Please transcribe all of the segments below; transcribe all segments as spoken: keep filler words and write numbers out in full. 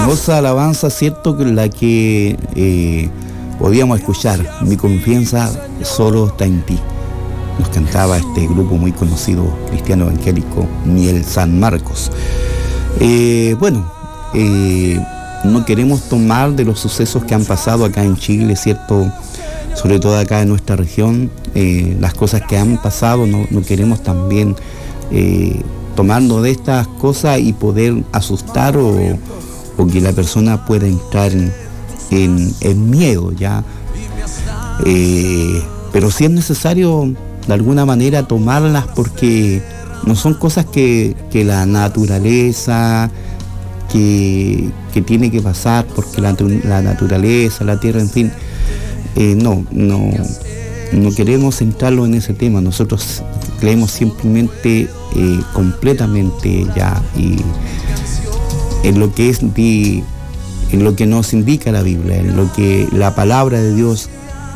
hermosa alabanza, cierto, la que eh, podíamos escuchar. Mi confianza solo está en ti. Nos cantaba este grupo muy conocido cristiano evangélico, Miel San Marcos. Eh, bueno, eh, no queremos tomar de los sucesos que han pasado acá en Chile, cierto, sobre todo acá en nuestra región, eh, las cosas que han pasado, no, no queremos también eh, tomarnos de estas cosas y poder asustar o, o que la persona pueda entrar en, en, en miedo, ¿ya? Eh, pero sí es necesario de alguna manera tomarlas, porque no son cosas que, que la naturaleza, que, que tiene que pasar, porque la, la naturaleza, la tierra, en fin, eh, no, no, no queremos centrarlo en ese tema. Nosotros creemos simplemente, eh, completamente ya, y en lo que es de, en lo que nos indica la Biblia, en lo que la palabra de Dios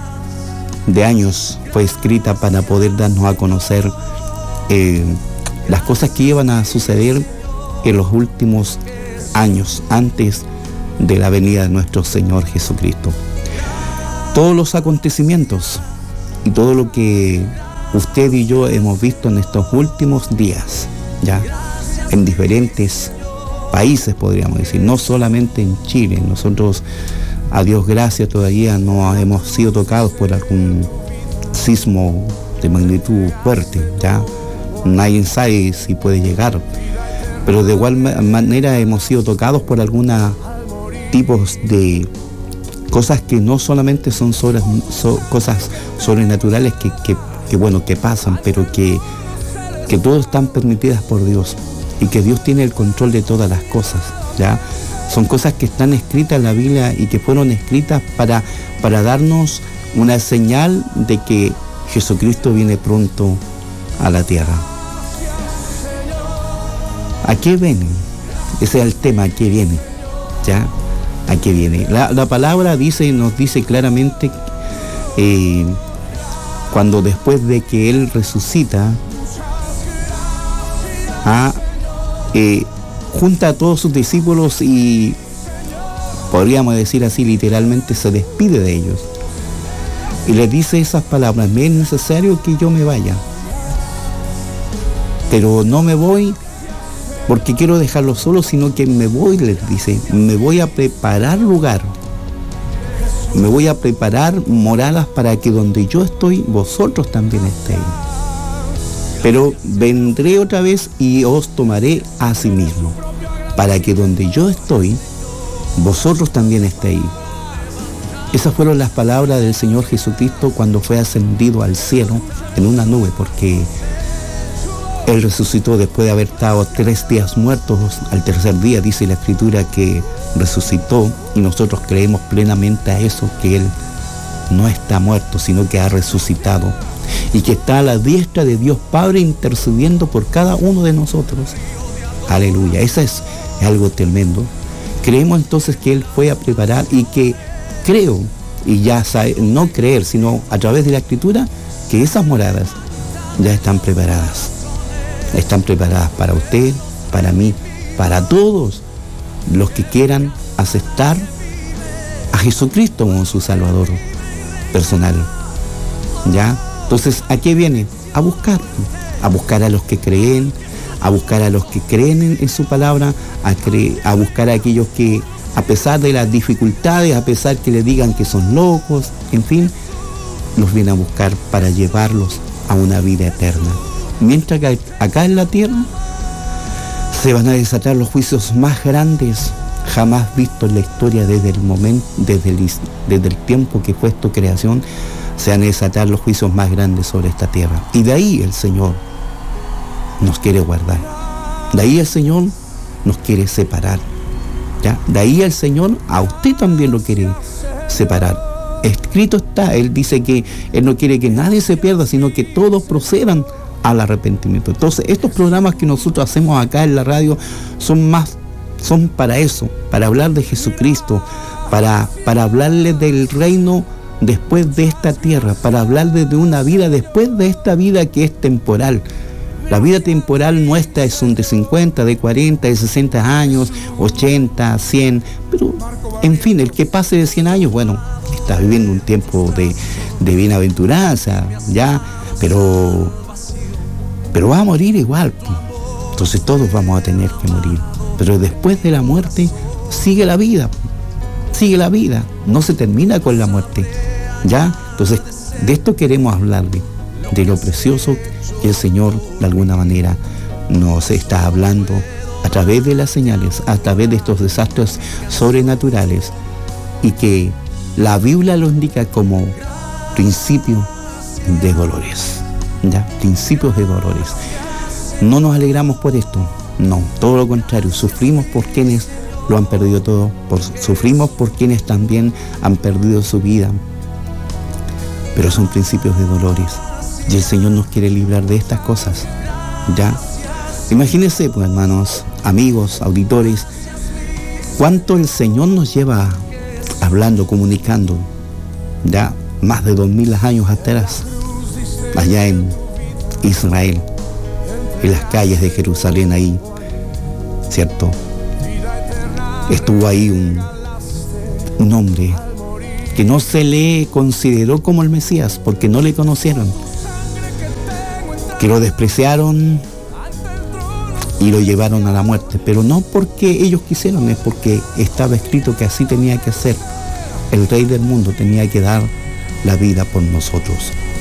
de años fue escrita para poder darnos a conocer eh, las cosas que iban a suceder en los últimos años antes de la venida de nuestro Señor Jesucristo. Todos los acontecimientos y todo lo que usted y yo hemos visto en estos últimos días, ya en diferentes países, podríamos decir, no solamente en Chile. Nosotros, a Dios gracias, todavía no hemos sido tocados por algún sismo de magnitud fuerte, ya nadie sabe si puede llegar, pero de igual manera hemos sido tocados por algunos tipos de cosas que no solamente son sobre, so, cosas sobrenaturales que, que, que bueno, que pasan, pero que, que todas están permitidas por Dios, y que Dios tiene el control de todas las cosas, ¿ya? Son cosas que están escritas en la Biblia y que fueron escritas para, para darnos una señal de que Jesucristo viene pronto a la tierra. ¿A qué viene? Ese es el tema, ¿a qué viene? ¿Ya? ¿A qué viene? La, la palabra dice, nos dice claramente, eh, cuando después de que Él resucita, a, eh, junta a todos sus discípulos y, podríamos decir así, literalmente se despide de ellos. Y les dice esas palabras: me es necesario que yo me vaya, pero no me voy porque quiero dejarlo solo, sino que me voy, les dice, me voy a preparar lugar, me voy a preparar moradas para que donde yo estoy, vosotros también estéis. Pero vendré otra vez y os tomaré a sí mismo, para que donde yo estoy, vosotros también estéis. Esas fueron las palabras del Señor Jesucristo cuando fue ascendido al cielo en una nube, porque Él resucitó después de haber estado tres días muertos. Al tercer día dice la Escritura que resucitó, y nosotros creemos plenamente a eso, que Él no está muerto, sino que ha resucitado, y que está a la diestra de Dios Padre intercediendo por cada uno de nosotros. Aleluya, eso es algo tremendo. Creemos entonces que Él fue a preparar, y que creo, y ya sabe, no creer, sino a través de la Escritura, que esas moradas ya están preparadas. Están preparadas para usted, para mí, para todos los que quieran aceptar a Jesucristo como su Salvador personal. ¿Ya? Entonces, ¿a qué viene? A buscar, a buscar a los que creen, a buscar a los que creen en, en su palabra, a, cre- a buscar a aquellos que, a pesar de las dificultades, a pesar que le digan que son locos, en fin, los viene a buscar para llevarlos a una vida eterna. Mientras que acá en la tierra se van a desatar los juicios más grandes jamás vistos en la historia desde el momento, desde el, desde el tiempo que fue tu creación. Se van a desatar los juicios más grandes sobre esta tierra. Y de ahí el Señor nos quiere guardar. De ahí el Señor nos quiere separar. ¿Ya? De ahí el Señor a usted también lo quiere separar. Escrito está, Él dice que Él no quiere que nadie se pierda, sino que todos procedan al arrepentimiento. Entonces, estos programas que nosotros hacemos acá en la radio son más, son para eso, para hablar de Jesucristo, para, para hablarles del reino después de esta tierra, para hablarles de una vida después de esta vida que es temporal. La vida temporal nuestra son de cincuenta, de cuarenta, de sesenta años, ochenta, cien, pero en fin, el que pase de cien años, bueno, está viviendo un tiempo de, de bienaventuranza, ya, pero, pero va a morir igual. Entonces todos vamos a tener que morir. Pero después de la muerte sigue la vida, sigue la vida, no se termina con la muerte, ¿ya? Entonces, de esto queremos hablarle, de lo precioso que el Señor de alguna manera nos está hablando a través de las señales, a través de estos desastres sobrenaturales, y que la Biblia lo indica como principio de dolores, ¿ya? Principios de dolores. No nos alegramos por esto, no, todo lo contrario, sufrimos por quienes lo han perdido todo, por, sufrimos por quienes también han perdido su vida, pero son principios de dolores. Y el Señor nos quiere librar de estas cosas, ¿ya? Imagínense, pues, hermanos, amigos, auditores, cuánto el Señor nos lleva hablando, comunicando, ya más de dos mil años atrás, allá en Israel, en las calles de Jerusalén ahí, ¿cierto? Estuvo ahí un, un hombre que no se le consideró como el Mesías, porque no le conocieron, que lo despreciaron y lo llevaron a la muerte, pero no porque ellos quisieron, es porque estaba escrito que así tenía que ser. El Rey del mundo tenía que dar la vida por nosotros.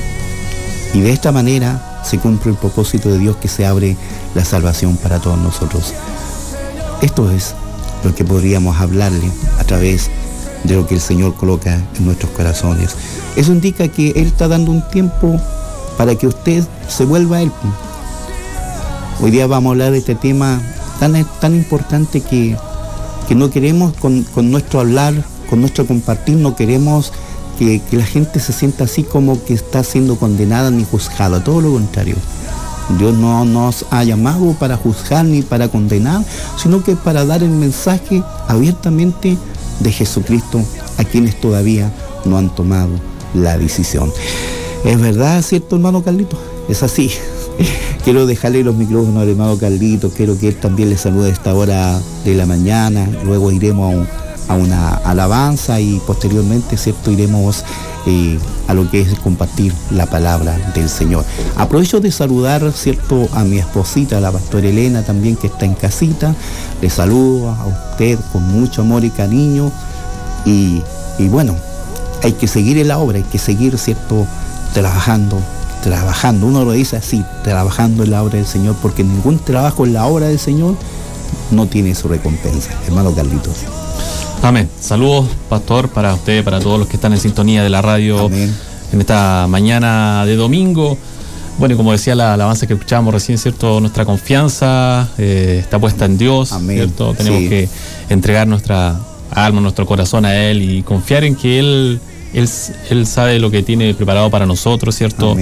Y de esta manera se cumple el propósito de Dios, que se abre la salvación para todos nosotros. Esto es lo que podríamos hablarle a través de lo que el Señor coloca en nuestros corazones. Eso indica que Él está dando un tiempo para que usted se vuelva a Él. Hoy día vamos a hablar de este tema tan, tan importante que, que no queremos con, con nuestro hablar, con nuestro compartir, no queremos que, que la gente se sienta así como que está siendo condenada ni juzgada, todo lo contrario. Dios no nos ha llamado para juzgar ni para condenar, sino que para dar el mensaje abiertamente de Jesucristo a quienes todavía no han tomado la decisión. ¿Es verdad, cierto, hermano Carlito? Es así. Quiero dejarle los micrófonos al hermano Carlito, quiero que él también le salude a esta hora de la mañana, luego iremos a, un, a una alabanza y posteriormente, cierto, iremos eh, a lo que es compartir la palabra del Señor. Aprovecho de saludar, cierto, a mi esposita, la pastora Elena también, que está en casita. Le saludo a usted con mucho amor y cariño, y, y bueno, hay que seguir en la obra, hay que seguir, cierto, trabajando, trabajando, uno lo dice así, trabajando en la obra del Señor, porque ningún trabajo en la obra del Señor no tiene su recompensa. Hermano Carlitos. Amén. Saludos, pastor, para usted, para todos los que están en sintonía de la radio. Amén. En esta mañana de domingo. Bueno, y como decía la alabanza que escuchábamos recién, ¿cierto? Nuestra confianza eh, está puesta en Dios, Amén. ¿Cierto? Tenemos sí. que entregar nuestra alma, nuestro corazón a Él y confiar en que Él Él, él sabe lo que tiene preparado para nosotros, ¿cierto?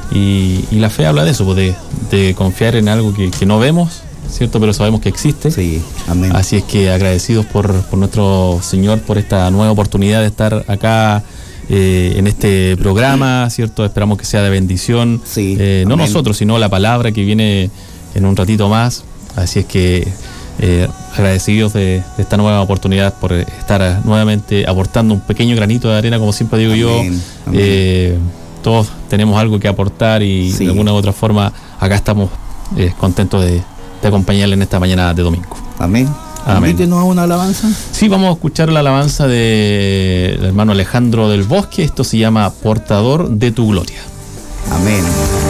Y, y la fe habla de eso, de, de confiar en algo que, que no vemos, ¿cierto? Pero sabemos que existe. Sí, amén. Así es que agradecidos por, por nuestro Señor, por esta nueva oportunidad de estar acá eh, en este programa, ¿cierto? Esperamos que sea de bendición. Sí, eh, no nosotros, sino la palabra que viene en un ratito más. Así es que Eh, agradecidos de, de esta nueva oportunidad por estar nuevamente aportando un pequeño granito de arena, como siempre digo. Amén, yo amén. Eh, todos tenemos algo que aportar y sí. de alguna u otra forma acá estamos eh, contentos de, de acompañarle en esta mañana de domingo. Amén. Invítenos a una alabanza. Sí, vamos a escuchar la alabanza del hermano Alejandro del Bosque. Esto se llama Portador de tu Gloria. Amén.